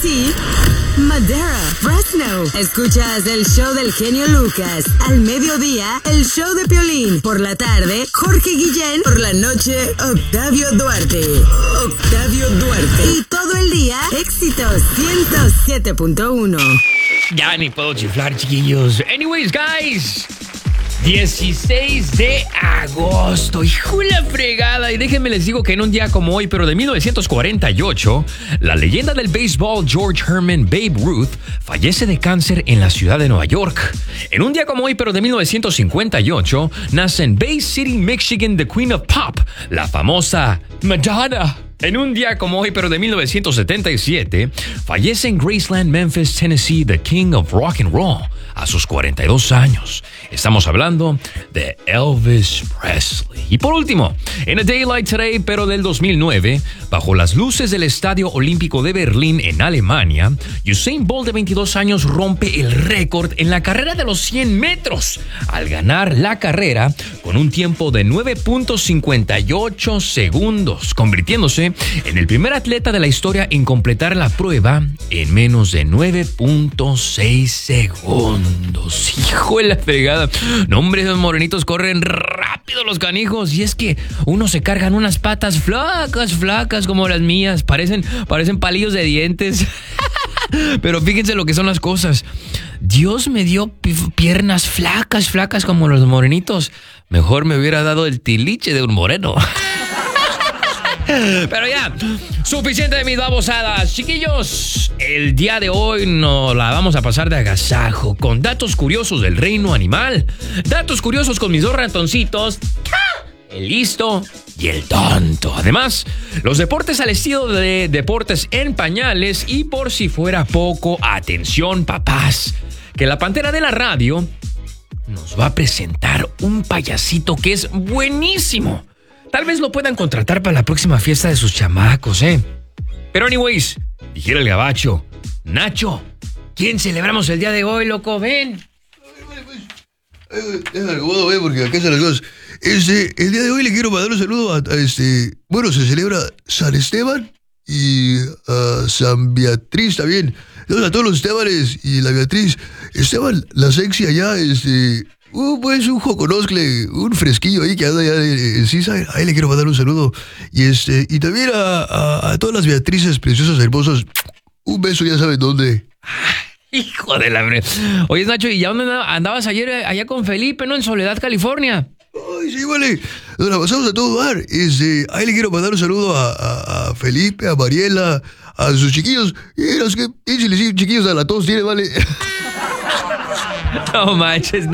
Manatí, Madera, Fresno. Escuchas el show del genio Lucas. Al mediodía, el show de Piolín. Por la tarde, Jorge Guillén. Por la noche, Octavio Duarte. Octavio Duarte. Y todo el día, éxitos 107.1. Ya ni puedo chiflar, chiquillos. Anyways, guys. 16 de agosto, hijo de la fregada. Y déjenme les digo que en un día como hoy, pero de 1948, la leyenda del béisbol George Herman Babe Ruth fallece de cáncer en la ciudad de Nueva York. En un día como hoy, pero de 1958, nace en Bay City, Michigan, the Queen of Pop, la famosa Madonna. En un día como hoy, pero de 1977, fallece en Graceland, Memphis, Tennessee, the King of Rock and Roll, a sus 42 años. Estamos hablando de Elvis Presley. Y por último, en A Day Like Today, pero del 2009, bajo las luces del Estadio Olímpico de Berlín, en Alemania, Usain Bolt, de 22 años, rompe el récord en la carrera de los 100 metros, al ganar la carrera con un tiempo de 9.58 segundos, convirtiéndose en el primer atleta de la historia en completar la prueba en menos de 9.6 segundos. Hijo de la fregada. No, hombre, esos morenitos corren rápido los canijos. Y es que uno se cargan unas patas flacas como las mías. Parecen palillos de dientes. Pero fíjense lo que son las cosas. Dios me dio piernas flacas como los morenitos. Mejor me hubiera dado el tiliche de un moreno. Pero ya, suficiente de mis babosadas. Chiquillos, el día de hoy nos la vamos a pasar de agasajo con datos curiosos del reino animal. Datos curiosos con mis dos ratoncitos, el listo y el tonto. Además, los deportes al estilo de Deportes en Pañales. Y por si fuera poco, atención papás, que la pantera de la radio nos va a presentar un payasito que es buenísimo. Tal vez lo puedan contratar para la próxima fiesta de sus chamacos, Pero anyways, dijera el gabacho, Nacho, ¿quién celebramos el día de hoy, loco? Ven. Déjalo acomodo, porque acá están las cosas. El día de hoy le quiero mandar un saludo a bueno, se celebra San Esteban y a San Beatriz también. Entonces, a todos los Estebanes y la Beatriz. Esteban, la sexy allá, pues un joconoscle, un fresquillo ahí que anda allá en Sisa. Ahí le quiero mandar un saludo. Y también a todas las Beatrices preciosas, hermosas. Un beso, ya saben dónde. Hijo de la... Oye, Nacho, ¿y ya dónde andabas ayer allá con Felipe, no? En Soledad, California. Ay, sí, vale. Nos la pasamos a todo dar. Ahí le quiero mandar un saludo a Felipe, a Mariela, a sus chiquillos. Y los que chiquillos a la tos tiene, vale. No manches.